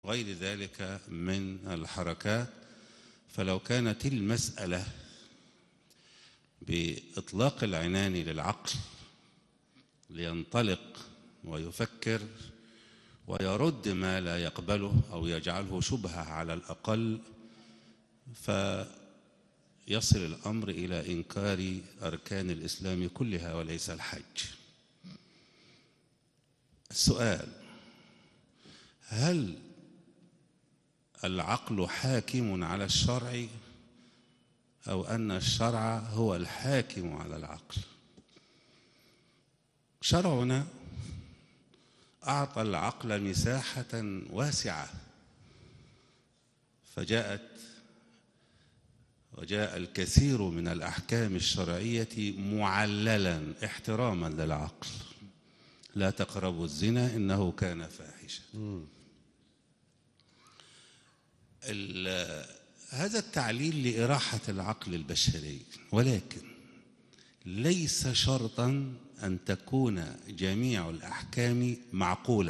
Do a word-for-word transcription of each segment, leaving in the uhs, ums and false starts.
غير ذلك من الحركات. فلو كانت المسألة بإطلاق العنان للعقل لينطلق ويفكر ويرد ما لا يقبله أو يجعله شبهة على الأقل، فيصل الأمر إلى إنكار أركان الإسلام كلها وليس الحج. السؤال: هل العقل حاكم على الشرع أو أن الشرع هو الحاكم على العقل؟ شرعنا أعطى العقل مساحة واسعة، فجاءت وجاء الكثير من الأحكام الشرعية معللا احتراما للعقل. لا تقربوا الزنا إنه كان فاحشا. هذا التعليل لإراحة العقل البشري، ولكن ليس شرطا أن تكون جميع الأحكام معقولة،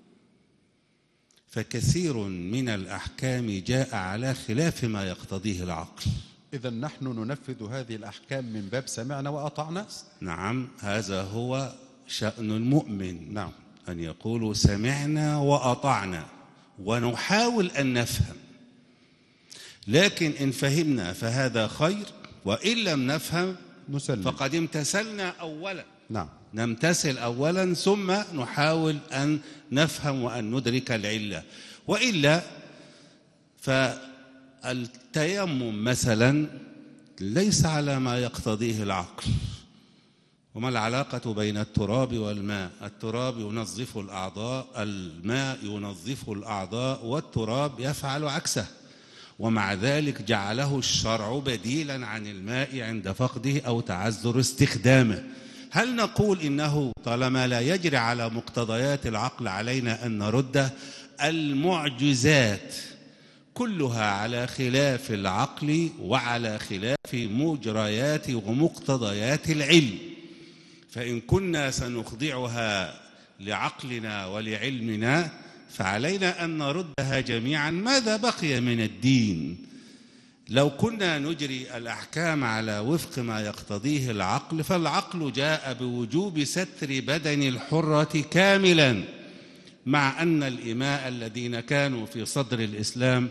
فكثير من الأحكام جاء على خلاف ما يقتضيه العقل. إذن نحن ننفذ هذه الأحكام من باب سمعنا وأطعنا؟ نعم، هذا هو شأن المؤمن. نعم، أن يقولوا سمعنا وأطعنا ونحاول أن نفهم، لكن إن فهمنا فهذا خير، وإن لم نفهم نسلم. فقد امتثلنا أولا. نعم، نمتثل أولا ثم نحاول أن نفهم وأن ندرك العلة. وإلا فالتيمم مثلا ليس على ما يقتضيه العقل. وما العلاقة بين التراب والماء؟ التراب ينظف الأعضاء، الماء ينظف الأعضاء، والتراب يفعل عكسه، ومع ذلك جعله الشرع بديلا عن الماء عند فقده أو تعذر استخدامه. هل نقول إنه طالما لا يجري على مقتضيات العقل علينا أن نرده؟ المعجزات كلها على خلاف العقل وعلى خلاف مجريات ومقتضيات العلم، فإن كنا سنخضعها لعقلنا ولعلمنا فعلينا أن نردها جميعا. ماذا بقي من الدين؟ لو كنا نجري الأحكام على وفق ما يقتضيه العقل، فالعقل جاء بوجوب ستر بدن الحرة كاملا، مع أن الإماء الذين كانوا في صدر الإسلام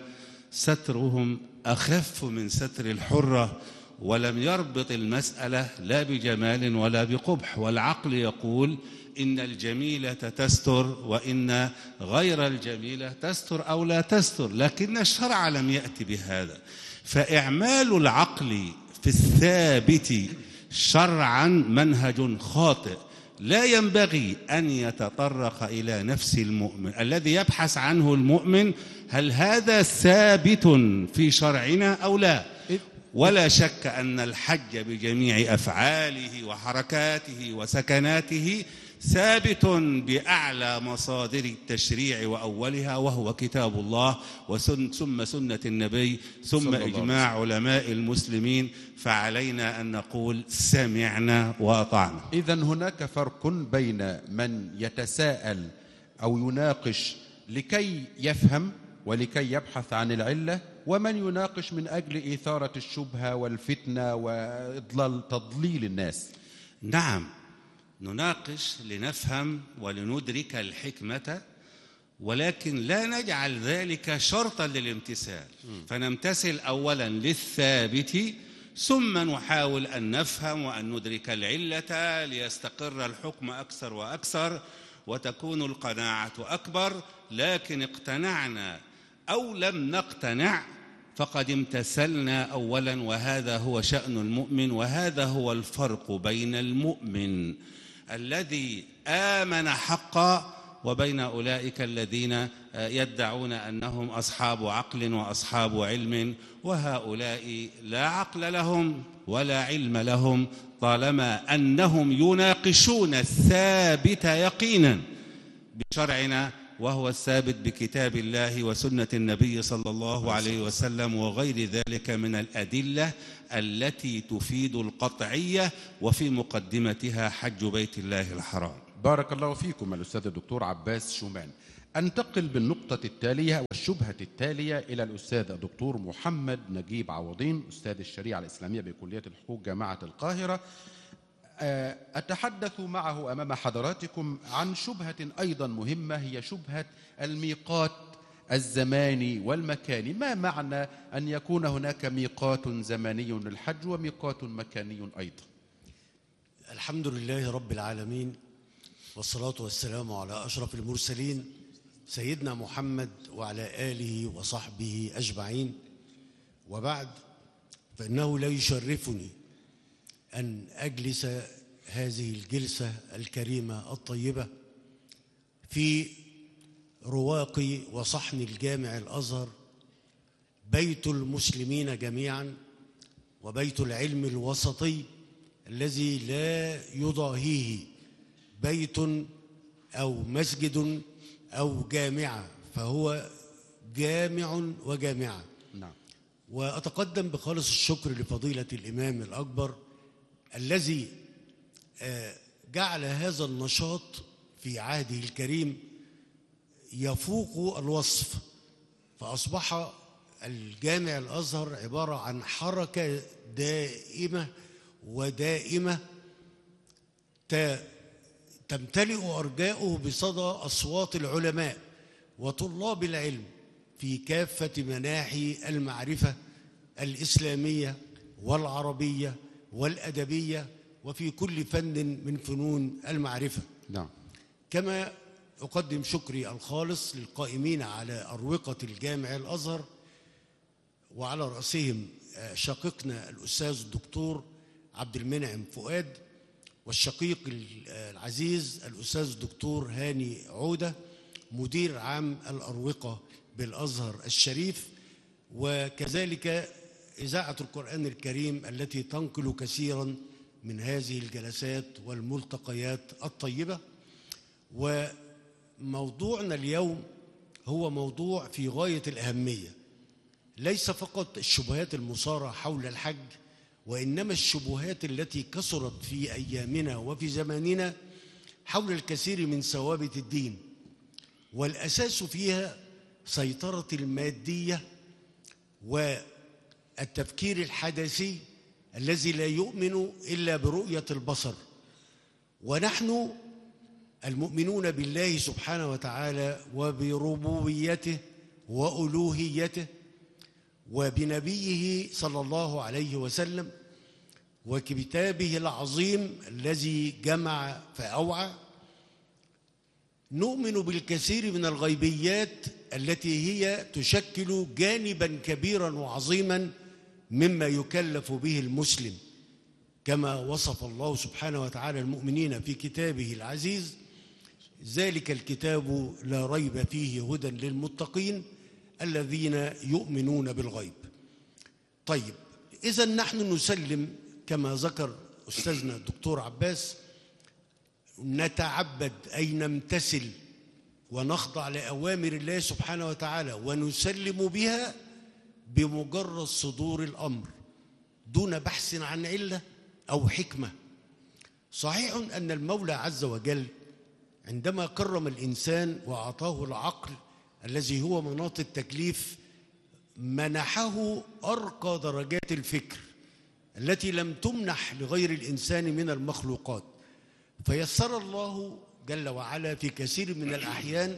سترهم أخف من ستر الحرة، ولم يربط المسألة لا بجمال ولا بقبح. والعقل يقول إن الجميلة تستر وإن غير الجميلة تستر أو لا تستر، لكن الشرع لم يأتي بهذا. فإعمال العقل في الثابت شرعا منهج خاطئ، لا ينبغي أن يتطرق إلى نفس المؤمن. الذي يبحث عنه المؤمن هل هذا ثابت في شرعنا أو لا؟ ولا شك أن الحج بجميع أفعاله وحركاته وسكناته ثابت بأعلى مصادر التشريع وأولها، وهو كتاب الله وسن ثم سنة النبي ثم إجماع علماء المسلمين. فعلينا أن نقول سمعنا وأطعنا. إذن هناك فرق بين من يتساءل أو يناقش لكي يفهم ولكي يبحث عن العلة، ومن يناقش من أجل إثارة الشبهة والفتنة وإضلال تضليل الناس. نعم، نناقش لنفهم ولندرك الحكمة، ولكن لا نجعل ذلك شرطا للامتثال. فنمتثل أولا للثابت ثم نحاول أن نفهم وأن ندرك العلة ليستقر الحكم أكثر وأكثر وتكون القناعة أكبر. لكن اقتنعنا أو لم نقتنع فقد امتثلنا أولا، وهذا هو شأن المؤمن. وهذا هو الفرق بين المؤمن الذي آمن حقا وبين أولئك الذين يدعون أنهم أصحاب عقل وأصحاب علم، وهؤلاء لا عقل لهم ولا علم لهم، طالما أنهم يناقشون الثابت يقينا بشرعنا، وهو الثابت بكتاب الله وسنة النبي صلى الله عليه وسلم وغير ذلك من الأدلة التي تفيد القطعية، وفي مقدمتها حج بيت الله الحرام. بارك الله فيكم الأستاذ الدكتور عباس شومان. أنتقل بالنقطة التالية والشبهة التالية إلى الأستاذ الدكتور محمد نجيب عوضين، أستاذ الشريعة الإسلامية بكلية الحقوق جامعة القاهرة. أتحدث معه أمام حضراتكم عن شبهة أيضا مهمة، هي شبهة الميقات الزماني والمكاني. ما معنى أن يكون هناك ميقات زماني للحج وميقات مكاني أيضا؟ الحمد لله رب العالمين، والصلاة والسلام على أشرف المرسلين سيدنا محمد وعلى آله وصحبه أجمعين، وبعد، فإنه لا يشرفني أن أجلس هذه الجلسة الكريمة الطيبة في رواق وصحن الجامع الأزهر، بيت المسلمين جميعا وبيت العلم الوسطي الذي لا يضاهيه بيت أو مسجد أو جامعة، فهو جامع وجامعة. نعم. وأتقدم بخالص الشكر لفضيلة الإمام الأكبر الذي جعل هذا النشاط في عهده الكريم يفوق الوصف، فأصبح الجامع الأزهر عبارة عن حركة دائمة ودائمة تمتلئ أرجاؤه بصدى أصوات العلماء وطلاب العلم في كافة مناحي المعرفة الإسلامية والعربية والأدبية وفي كل فن من فنون المعرفة. نعم. كما أقدم شكري الخالص للقائمين على أروقة الجامع الأزهر، وعلى رأسهم شقيقنا الأستاذ الدكتور عبد المنعم فؤاد، والشقيق العزيز الأستاذ الدكتور هاني عودة مدير عام الأروقة بالأزهر الشريف، وكذلك إذاعة القرآن الكريم التي تنقل كثيرا من هذه الجلسات والملتقيات الطيبة. وموضوعنا اليوم هو موضوع في غاية الأهمية، ليس فقط الشبهات المثارة حول الحج، وإنما الشبهات التي كثرت في أيامنا وفي زماننا حول الكثير من ثوابت الدين، والأساس فيها سيطرة المادية والتفكير الحدثي الذي لا يؤمن إلا برؤية البصر. ونحن المؤمنون بالله سبحانه وتعالى وبربوبيته وألوهيته وبنبيه صلى الله عليه وسلم وكتابه العظيم الذي جمع فأوعى، نؤمن بالكثير من الغيبيات التي هي تشكل جانبا كبيرا وعظيما مما يكلف به المسلم، كما وصف الله سبحانه وتعالى المؤمنين في كتابه العزيز: ذلك الكتاب لا ريب فيه هدى للمتقين الذين يؤمنون بالغيب. طيب، إذا نحن نسلم كما ذكر أستاذنا الدكتور عباس، نتعبد أي نمتثل ونخضع لأوامر الله سبحانه وتعالى ونسلم بها بمجرد صدور الأمر دون بحث عن علة أو حكمة. صحيح أن المولى عز وجل عندما كرم الإنسان وأعطاه العقل الذي هو مناط التكليف منحه أرقى درجات الفكر التي لم تمنح لغير الإنسان من المخلوقات، فيسر الله جل وعلا في كثير من الأحيان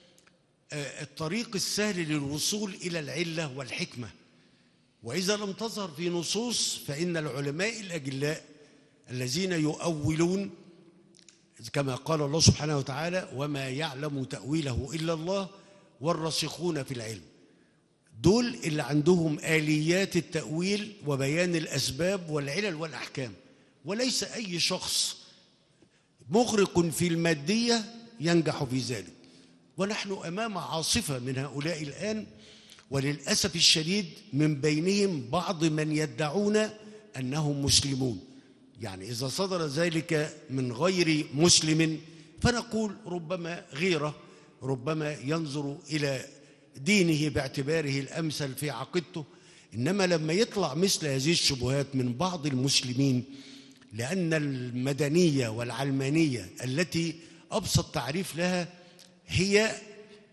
الطريق السهل للوصول إلى العلة والحكمة. وإذا لم تظهر في نصوص فإن العلماء الأجلاء الذين يؤولون كما قال الله سبحانه وتعالى: وما يعلم تأويله إلا الله والراسخون في العلم، دول اللي عندهم آليات التأويل وبيان الأسباب والعلل والأحكام، وليس أي شخص مغرق في المادية ينجح في ذلك. ونحن أمام عاصفة من هؤلاء الآن، وللأسف الشديد من بينهم بعض من يدعون أنهم مسلمون. يعني إذا صدر ذلك من غير مسلم فنقول ربما غيره، ربما ينظر إلى دينه باعتباره الأمثل في عقيدته. إنما لما يطلع مثل هذه الشبهات من بعض المسلمين، لأن المدنية والعلمانية التي أبسط تعريف لها هي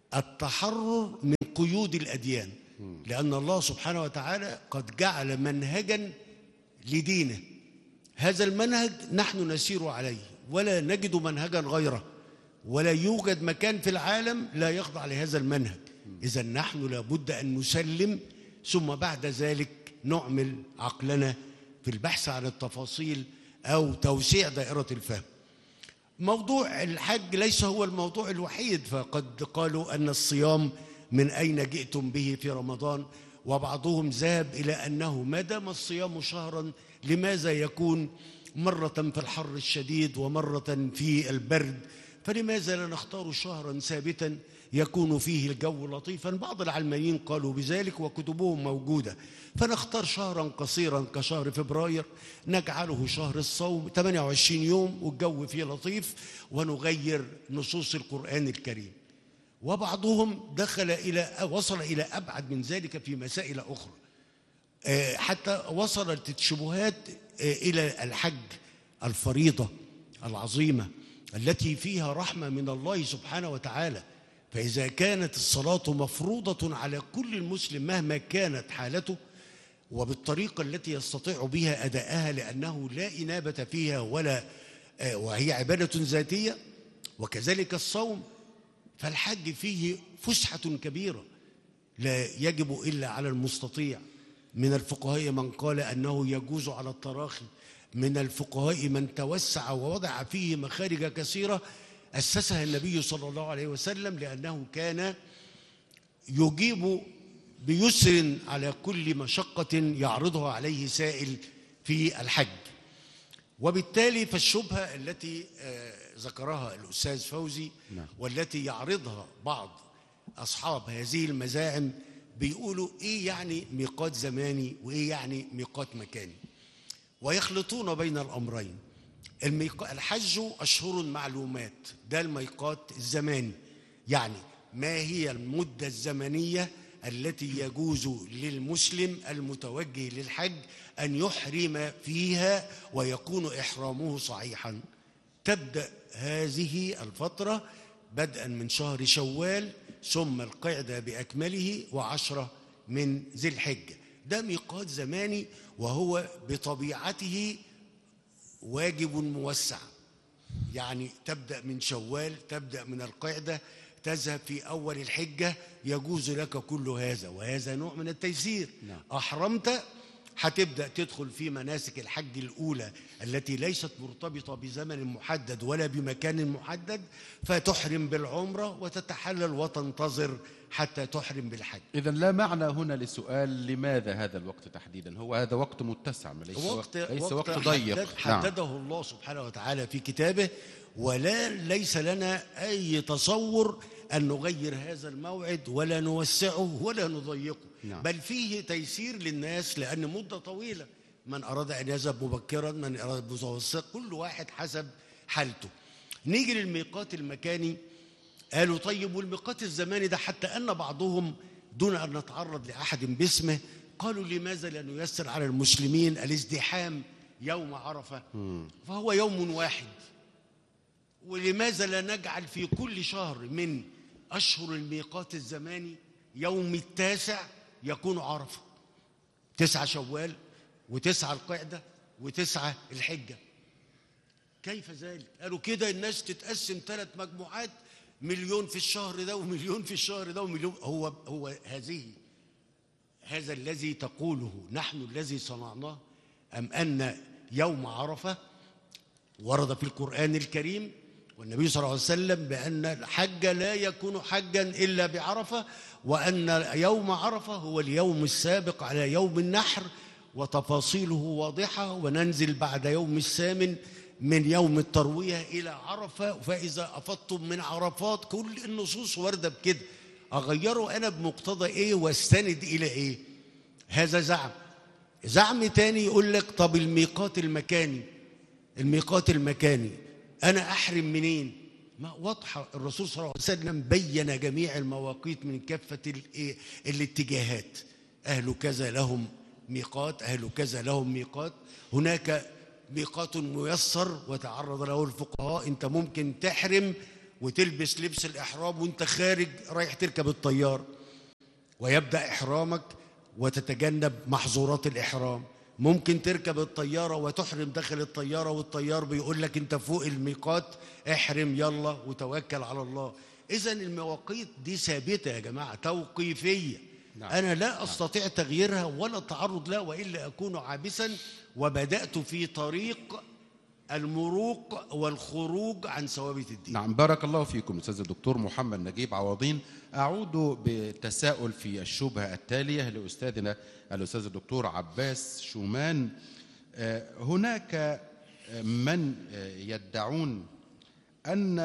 التحرر من قيود الأديان، لأن الله سبحانه وتعالى قد جعل منهجا لدينه، هذا المنهج نحن نسير عليه ولا نجد منهجا غيره، ولا يوجد مكان في العالم لا يخضع لهذا المنهج. إذا نحن لابد أن نسلم، ثم بعد ذلك نعمل عقلنا في البحث عن التفاصيل أو توسيع دائرة الفهم. موضوع الحج ليس هو الموضوع الوحيد، فقد قالوا أن الصيام من أين جئتم به في رمضان، وبعضهم ذهب إلى أنه ما دام الصيام شهرا لماذا يكون مرة في الحر الشديد ومرة في البرد، فلماذا لا نختار شهرا ثابتا يكون فيه الجو لطيفا. بعض العلمانيين قالوا بذلك وكتبهم موجودة، فنختار شهرا قصيرا كشهر فبراير نجعله شهر الصوم ثمانية وعشرين يوم والجو فيه لطيف، ونغير نصوص القرآن الكريم. وبعضهم دخل إلى وصل إلى أبعد من ذلك في مسائل أخرى، حتى وصلت الشبهات إلى الحج الفريضة العظيمة التي فيها رحمة من الله سبحانه وتعالى. فإذا كانت الصلاة مفروضة على كل المسلم مهما كانت حالته وبالطريقة التي يستطيع بها أداءها، لأنه لا إنابة فيها ولا وهي عبادة ذاتية، وكذلك الصوم، فالحج فيه فسحة كبيرة لا يجب إلا على المستطيع. من الفقهاء من قال أنه يجوز على التراخي، من الفقهاء من توسع ووضع فيه مخارج كثيرة أسسها النبي صلى الله عليه وسلم، لأنه كان يجيب بيسر على كل مشقة يعرضها عليه سائل في الحج. وبالتالي فالشبهة التي ذكرها الأستاذ فوزي والتي يعرضها بعض أصحاب هذه المزاعم بيقولوا إيه يعني ميقات زماني وإيه يعني ميقات مكاني، ويخلطون بين الأمرين. الحج أشهر معلومات، ده الميقات الزماني، يعني ما هي المدة الزمنية التي يجوز للمسلم المتوجه للحج أن يحرم فيها ويكون إحرامه صحيحا. تبدأ هذه الفترة بدءا من شهر شوال ثم القعدة بأكمله وعشرة من ذي الحجة، ده ميقات زماني وهو بطبيعته واجب موسع، يعني تبدأ من شوال، تبدأ من القعدة، تذهب في أول الحجة، يجوز لك كل هذا، وهذا نوع من التيسير. نعم. أحرمت هتبدأ تدخل في مناسك الحج الأولى التي ليست مرتبطة بزمن محدد ولا بمكان محدد، فتحرم بالعمرة وتتحلل وتنتظر حتى تحرم بالحج. إذن لا معنى هنا لسؤال لماذا هذا الوقت تحديدا؟ هو هذا وقت متسع، ليس وقت, ليس وقت, وقت ضيق حدد حدده نعم. الله سبحانه وتعالى في كتابه، ولا ليس لنا أي تصور أن نغير هذا الموعد ولا نوسعه ولا نضيقه. نعم. بل فيه تيسير للناس، لأن مدة طويلة، من أراد أن يذهب مبكرا، من أراد متوسط، كل واحد حسب حالته. نيجي للميقات المكاني، قالوا طيب والميقات الزماني ده، حتى أن بعضهم دون أن نتعرض لأحد باسمه قالوا لماذا لا نيسر على المسلمين الازدحام يوم عرفة، فهو يوم واحد، ولماذا لا نجعل في كل شهر من أشهر الميقات الزماني يوم التاسع يكون عرفة، تسعة شوال وتسعة القعدة وتسعة الحجة. كيف ذلك؟ قالوا كده الناس تتقسم ثلاث مجموعات، مليون في الشهر ده ومليون في الشهر ده ومليون. هو هو هذه هذا الذي تقوله نحن الذي صنعناه، أم أن يوم عرفة ورد في القرآن الكريم والنبي صلى الله عليه وسلم بأن الحج لا يكون حجا إلا بعرفة، وأن يوم عرفة هو اليوم السابق على يوم النحر، وتفاصيله واضحة، وننزل بعد يوم الثامن من يوم التروية إلى عرفة، فإذا أفضتم من عرفات. كل النصوص واردة بكده، أغيره أنا بمقتضى إيه واستند إلى إيه؟ هذا زعم. زعم تاني يقول لك طب الميقات المكاني، الميقات المكاني أنا أحرم منين؟ ما واضحة، الرسول صلى الله عليه وسلم بين جميع المواقيت من كافة الاتجاهات، أهل كذا لهم ميقات، أهل كذا لهم ميقات. هناك ميقات ميسر وتعرض له الفقهاء، أنت ممكن تحرم وتلبس لبس الإحرام وانت خارج رايح تركب الطيارة، ويبدأ إحرامك وتتجنب محظورات الإحرام. ممكن تركب الطيارة وتحرم داخل الطيارة والطيار بيقول لك انت فوق الميقات، احرم يلا وتوكل على الله. إذن المواقيت دي ثابتة يا جماعة، توقيفية. نعم. أنا لا أستطيع نعم. تغييرها ولا التعرض لها، وإلا أكون عابسا، وبدأت في طريق المروق والخروج عن ثوابت الدين. نعم، بارك الله فيكم أستاذ الدكتور محمد نجيب عوضين. أعود بالتساؤل في الشبهة التالية لأستاذنا الأستاذ الدكتور عباس شومان. هناك من يدعون أن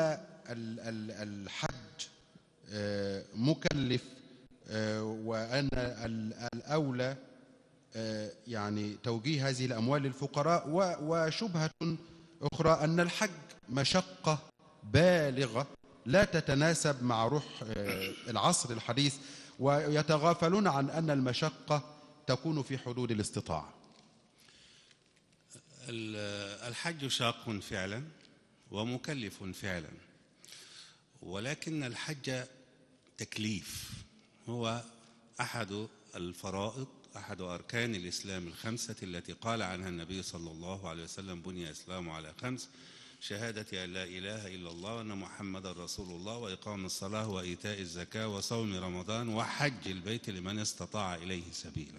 الحج مكلف، وأن الأولى يعني توجيه هذه الأموال للفقراء، وشبهة أخرى أن الحج مشقة بالغة لا تتناسب مع روح العصر الحديث، ويتغافلون عن أن المشقة تكون في حدود الاستطاعة. الحج شاق فعلا ومكلف فعلا، ولكن الحج تكليف، هو أحد الفرائض، أحد أركان الإسلام الخمسة التي قال عنها النبي صلى الله عليه وسلم: بني الإسلام على خمس: شهادة أن لا إله إلا الله وأن محمد رسول الله، وإقام الصلاة وإيتاء الزكاة وصوم رمضان وحج البيت لمن استطاع إليه سبيلا.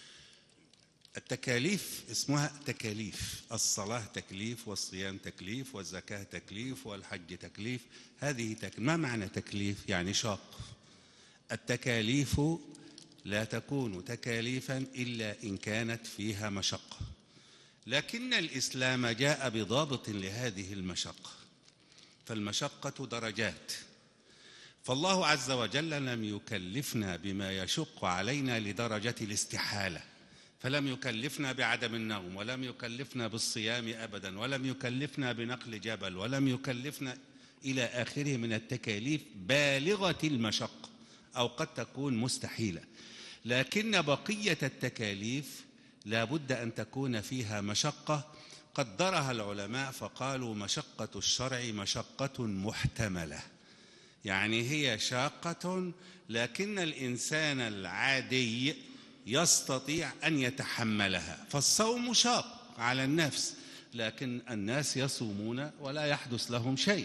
التكاليف اسمها تكاليف، الصلاة تكليف، والصيام تكليف، والزكاة تكليف، والحج تكليف. هذه تك... ما معنى تكليف؟ يعني شاق. التكاليف لا تكون تكاليفا إلا إن كانت فيها مشقة، لكن الإسلام جاء بضابط لهذه المشقة، فالمشقة درجات. فالله عز وجل لم يكلفنا بما يشق علينا لدرجة الاستحالة، فلم يكلفنا بعدم النوم، ولم يكلفنا بالصيام أبدا، ولم يكلفنا بنقل جبل، ولم يكلفنا إلى آخره من التكاليف بالغة المشقة، أو قد تكون مستحيلة. لكن بقية التكاليف لا بد أن تكون فيها مشقة، قدرها العلماء فقالوا: مشقة الشرع مشقة محتملة، يعني هي شاقة لكن الإنسان العادي يستطيع أن يتحملها. فالصوم شاق على النفس، لكن الناس يصومون ولا يحدث لهم شيء.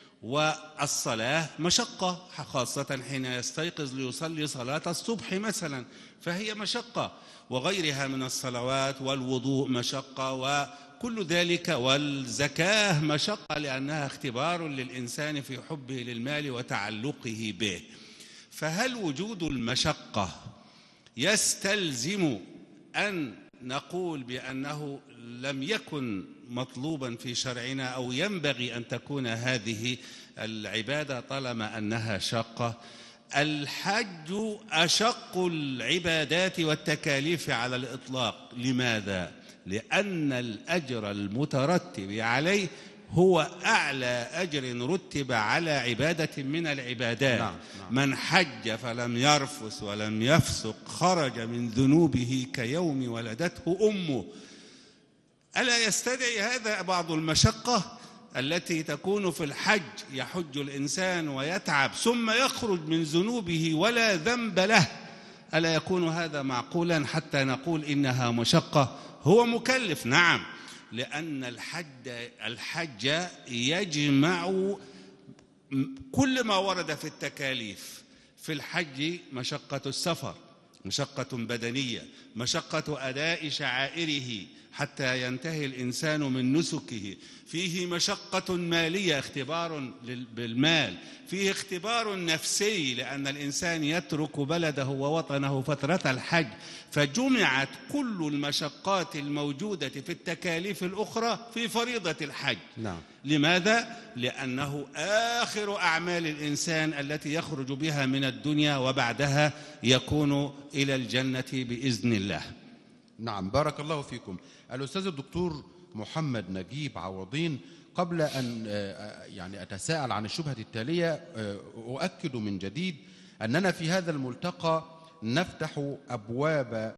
والصلاة مشقة، خاصة حين يستيقظ ليصلي صلاة الصبح مثلا، فهي مشقة، وغيرها من الصلوات، والوضوء مشقة، وكل ذلك. والزكاة مشقة لأنها اختبار للإنسان في حبه للمال وتعلقه به. فهل وجود المشقة يستلزم أن نقول بأنه لم يكن مطلوبا في شرعنا، أو ينبغي أن تكون هذه العبادة طالما أنها شاقة؟ الحج أشق العبادات والتكاليف على الإطلاق. لماذا؟ لأن الأجر المترتب عليه هو أعلى أجر رتب على عبادة من العبادات. نعم، نعم. من حج فلم يرفث ولم يفسق خرج من ذنوبه كيوم ولدته أمه. ألا يستدعي هذا بعض المشقة التي تكون في الحج؟ يحج الإنسان ويتعب ثم يخرج من ذنوبه ولا ذنب له. ألا يكون هذا معقولا حتى نقول إنها مشقة؟ هو مكلف نعم، لأن الحج الحج يجمع كل ما ورد في التكاليف. في الحج مشقة السفر، مشقة بدنية، مشقة أداء شعائره حتى ينتهي الإنسان من نسكه، فيه مشقة مالية، اختبار بالمال، فيه اختبار نفسي لأن الإنسان يترك بلده ووطنه فترة الحج. فجمعت كل المشقات الموجودة في التكاليف الأخرى في فريضة الحج. نعم. لماذا؟ لأنه آخر أعمال الإنسان التي يخرج بها من الدنيا، وبعدها يكون إلى الجنة بإذن الله. نعم، بارك الله فيكم. الأستاذ الدكتور محمد نجيب عوضين، قبل أن يعني أتساءل عن الشبهة التالية، أؤكد من جديد أننا في هذا الملتقى نفتح أبواب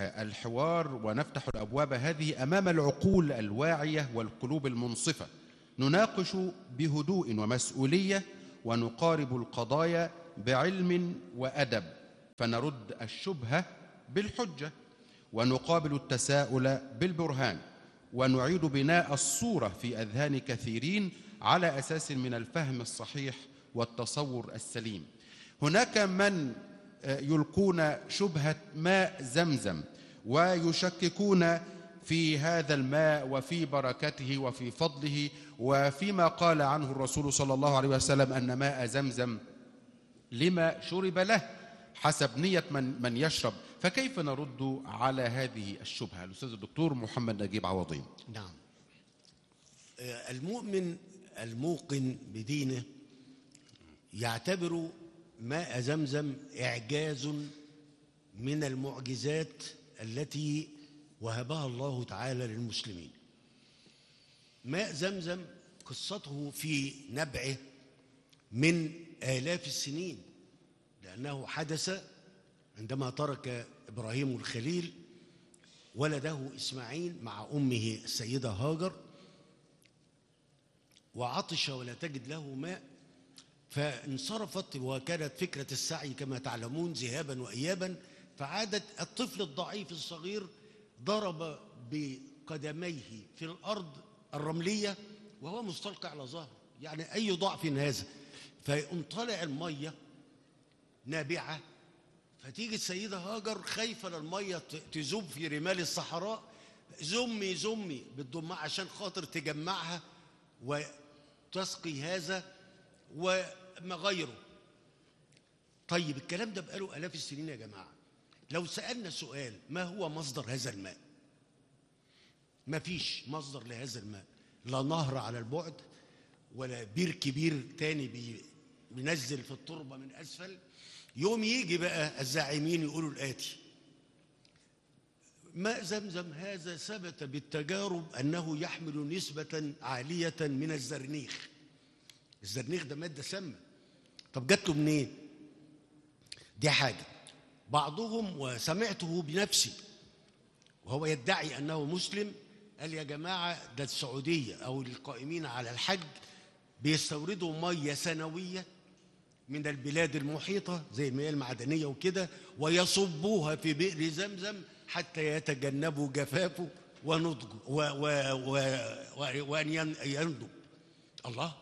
الحوار ونفتح الأبواب هذه أمام العقول الواعية والقلوب المنصفة. نناقش بهدوء ومسؤولية، ونقارب القضايا بعلم وأدب، فنرد الشبهة بالحجة، ونقابل التساؤل بالبرهان، ونعيد بناء الصورة في أذهان كثيرين على أساس من الفهم الصحيح والتصور السليم. هناك من يلقون شبهة ماء زمزم ويشككون في هذا الماء وفي بركته وفي فضله، وفيما قال عنه الرسول صلى الله عليه وسلم أن ماء زمزم لما شرب له حسب نية من, من يشرب. فكيف نرد على هذه الشبهة؟ الأستاذ الدكتور محمد نجيب عوضين. نعم، المؤمن الموقن بدينه يعتبر ماء زمزم إعجاز من المعجزات التي وهبها الله تعالى للمسلمين. ماء زمزم قصته في نبعه من آلاف السنين، لأنه حدث عندما ترك إبراهيم الخليل ولده إسماعيل مع أمه السيدة هاجر، وعطش ولا تجد له ماء، فانصرفت، وكانت فكرة السعي كما تعلمون ذهابا وإيابا، فعادت الطفل الضعيف الصغير ضرب بقدميه في الأرض الرملية وهو مستلقى على ظهره، يعني أي ضعف هذا، فيقوم طالع المية نابعة، فتيجي السيدة هاجر خايفة للمية تذوب في رمال الصحراء، زمي زمي بالضماء عشان خاطر تجمعها وتسقي هذا وما غيره. طيب الكلام ده بقاله آلاف السنين يا جماعة. لو سألنا سؤال ما هو مصدر هذا الماء؟ ما فيش مصدر لهذا الماء، لا نهر على البعد ولا بير كبير تاني بينزل في التربة من أسفل. يوم يجي بقى الزاعمين يقولوا الآتي: ماء زمزم هذا ثبت بالتجارب أنه يحمل نسبة عالية من الزرنيخ. الزرنيخ ده مادة سامة. طب جات له منين؟ دي حاجة. بعضهم وسمعته بنفسي وهو يدعي أنه مسلم قال: يا جماعة ده السعودية أو القائمين على الحج بيستوردوا مية سنوية من البلاد المحيطة زي المياه المعدنية وكده، ويصبوها في بئر زمزم حتى يتجنبوا جفافه ونضجه وأن ينضج. الله،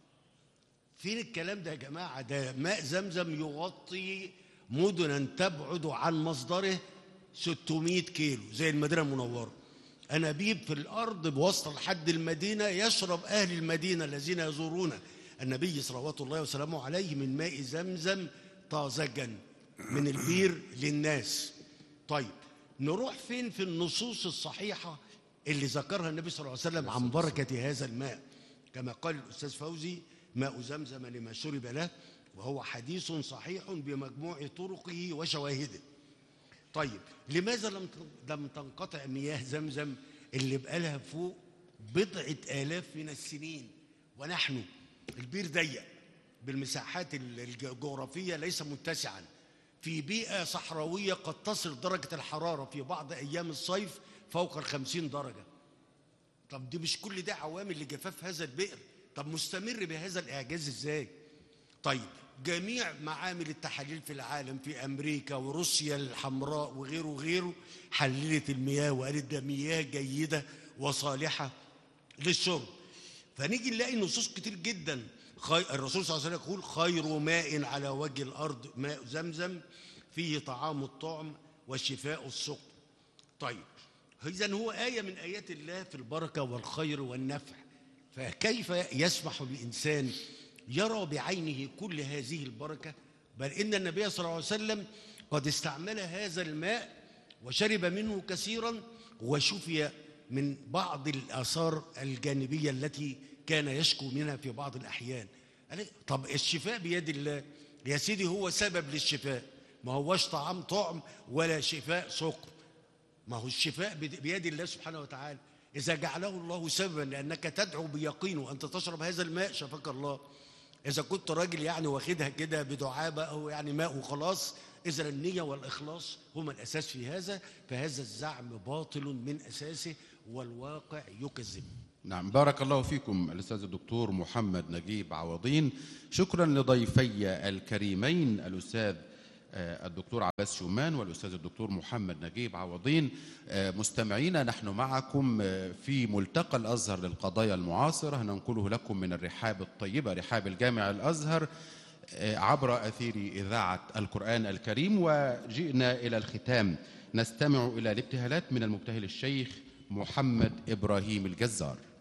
فين الكلام ده يا جماعة؟ ده ماء زمزم يغطي مدنا تبعد عن مصدره ستمائة كيلو زي المدينة المنورة. أنابيب في الأرض بوسط لحد المدينة، يشرب أهل المدينة الذين يزورون النبي صلوات الله وسلامه عليه من ماء زمزم طازجا من البير للناس. طيب نروح فين في النصوص الصحيحة اللي ذكرها النبي صلى الله عليه وسلم عن بركة هذا الماء؟ كما قال الأستاذ فوزي: ماء زمزم لما شرب له، وهو حديث صحيح بمجموع طرقه وشواهده. طيب لماذا لم لم تنقطع مياه زمزم اللي بقالها فوق بضعة آلاف من السنين، ونحن البير ضيق بالمساحات الجغرافية ليس متسعا في بيئة صحراوية قد تصل درجة الحرارة في بعض أيام الصيف فوق الخمسين درجة. طب دي مش كل ده عوامل لجفاف هذا البئر؟ طب مستمر بهذا الإعجاز إزاي؟ طيب جميع معامل التحاليل في العالم في أمريكا وروسيا الحمراء وغيره وغيره حللت المياه وقالت ده مياه جيدة وصالحة للشرب. فنيجي نلاقي نصوص كتير جدا. الرسول صلى الله عليه وسلم يقول: خير ماء على وجه الأرض ماء زمزم فيه طعام الطعم وشفاء السقم. طيب إذن هو آية من آيات الله في البركة والخير والنفع، فكيف يسمح لإنسان يرى بعينه كل هذه البركة؟ بل إن النبي صلى الله عليه وسلم قد استعمل هذا الماء وشرب منه كثيرا وشفي من بعض الآثار الجانبية التي كان يشكو منها في بعض الأحيان. طب الشفاء بيد الله يا سيدي، هو سبب للشفاء، ما هوش طعام طعم ولا شفاء سقم، ما هو الشفاء بيد الله سبحانه وتعالى. إذا جعله الله سببا لأنك تدعو بيقين وأنت تشرب هذا الماء شفاك الله. إذا كنت راجل يعني واخدها كده بدعابة أو يعني ماء وخلاص، إذا النية والإخلاص هما الأساس في هذا، فهذا الزعم باطل من أساسه والواقع يكذب. نعم، بارك الله فيكم الأستاذ الدكتور محمد نجيب عوضين. شكرا لضيفي الكريمين الأستاذ الدكتور عباس شومان والأستاذ الدكتور محمد نجيب عوضين. مستمعينا، نحن معكم في ملتقى الأزهر للقضايا المعاصرة، ننقله لكم من الرحاب الطيبة، رحاب الجامع الأزهر، عبر أثير إذاعة القرآن الكريم. وجئنا إلى الختام، نستمع إلى الابتهالات من المبتهل الشيخ محمد إبراهيم الجزار.